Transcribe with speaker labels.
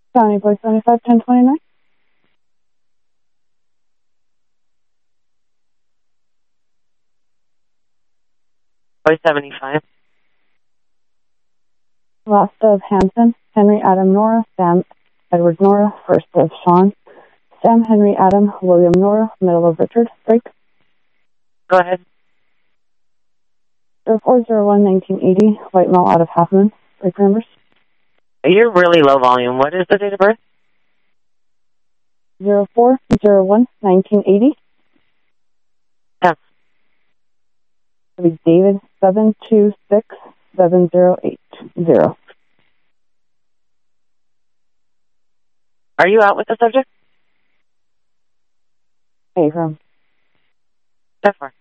Speaker 1: County Boy 75, 1029.
Speaker 2: Boy 75.
Speaker 1: Last of Hanson, Henry Adam Nora, Sam Edward Nora, first of Sean, Sam Henry Adam William Nora, middle of Richard, break.
Speaker 2: Go ahead.
Speaker 1: 0401 1980, White Mall out of Half Moon, break numbers.
Speaker 2: You're really low volume. What is the date of birth?
Speaker 1: 0401 1980.
Speaker 2: Yeah.
Speaker 1: It'll be David 7267080.
Speaker 2: Are you out with the subject?
Speaker 1: Hey, from
Speaker 2: So far.